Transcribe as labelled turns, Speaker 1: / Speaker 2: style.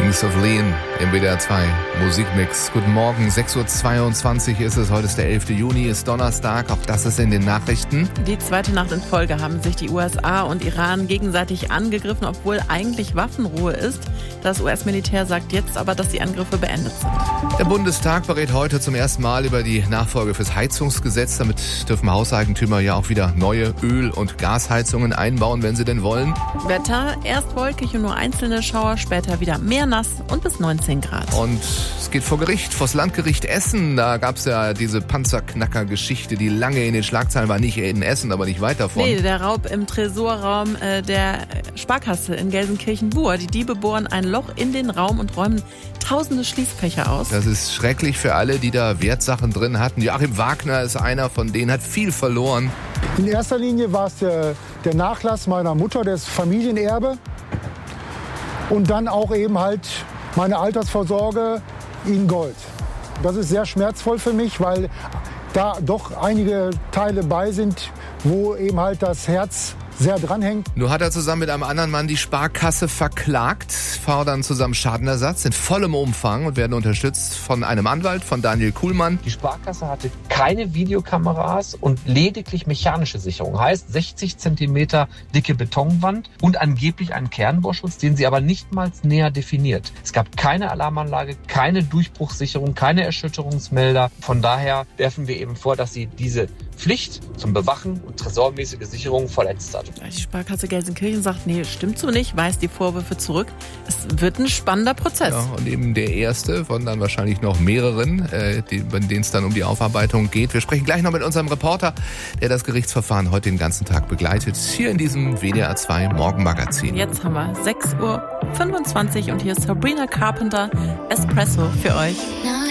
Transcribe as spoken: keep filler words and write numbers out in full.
Speaker 1: Kings of Leon im W D R zwei Musikmix. Guten Morgen, sechs Uhr zweiundzwanzig ist es. Heute ist der elfte Juni, ist Donnerstag. Auch das ist in den Nachrichten.
Speaker 2: Die zweite Nacht in Folge haben sich die U S A und Iran gegenseitig angegriffen, obwohl eigentlich Waffenruhe ist. Das U S-Militär sagt jetzt aber, dass die Angriffe beendet sind.
Speaker 1: Der Bundestag berät heute zum ersten Mal über die Nachfolge fürs Heizungsgesetz. Damit dürfen Hauseigentümer ja auch wieder neue Öl- und Gasheizungen einbauen, wenn sie denn wollen.
Speaker 2: Wetter, erst wolkig und nur einzelne Schauer, später wieder mehr nass und bis neunzehn Grad.
Speaker 1: Und es geht vor Gericht, vors Landgericht Essen. Da gab es ja diese Panzerknacker-Geschichte, die lange in den Schlagzeilen war. Nicht in Essen, aber nicht weit davon.
Speaker 2: Nee, der Raub im Tresorraum äh, der Sparkasse in Gelsenkirchen-Buhr. Die Diebe bohren ein Loch in den Raum und räumen tausende Schließfächer aus.
Speaker 1: Das ist schrecklich für alle, die da Wertsachen drin hatten. Joachim Wagner ist einer von denen, hat viel verloren.
Speaker 3: In erster Linie war es der, der Nachlass meiner Mutter, das Familienerbe. Und dann auch eben halt meine Altersvorsorge in Gold. Das ist sehr schmerzvoll für mich, weil da doch einige Teile bei sind, wo eben halt das Herz sehr dranhängt.
Speaker 1: Nur hat er zusammen mit einem anderen Mann die Sparkasse verklagt, fordern zusammen Schadenersatz in vollem Umfang und werden unterstützt von einem Anwalt, von Daniel Kuhlmann.
Speaker 4: Die Sparkasse hatte keine Videokameras und lediglich mechanische Sicherung. Heißt sechzig Zentimeter dicke Betonwand und angeblich einen Kernbohrschutz, den sie aber nicht mal näher definiert. Es gab keine Alarmanlage, keine Durchbruchssicherung, keine Erschütterungsmelder. Von daher werfen wir eben vor, dass sie diese Pflicht zum Bewachen und tresormäßige Sicherung verletzt hat.
Speaker 2: Die Sparkasse Gelsenkirchen sagt, nee, stimmt so nicht, weist die Vorwürfe zurück. Es wird ein spannender Prozess.
Speaker 1: Ja, und eben der erste von dann wahrscheinlich noch mehreren, äh, die, bei denen es dann um die Aufarbeitung geht. Wir sprechen gleich noch mit unserem Reporter, der das Gerichtsverfahren heute den ganzen Tag begleitet, hier in diesem W D R zwei Morgenmagazin.
Speaker 2: Jetzt haben wir sechs Uhr fünfundzwanzig und hier ist Sabrina Carpenter, Espresso für euch.